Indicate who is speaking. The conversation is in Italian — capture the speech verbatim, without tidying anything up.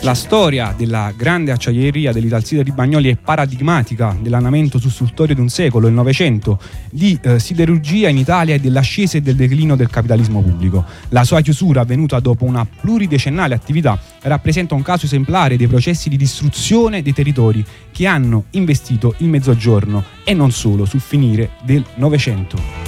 Speaker 1: La storia della grande acciaieria dell'Italsider di Bagnoli è paradigmatica dell'andamento sussultorio di un secolo, il Novecento, di eh, siderurgia in Italia e dell'ascesa e del declino del capitalismo pubblico. La sua chiusura, avvenuta dopo una pluridecennale attività, rappresenta un caso esemplare dei processi di distruzione dei territori che hanno investito il Mezzogiorno e non solo sul finire del Novecento.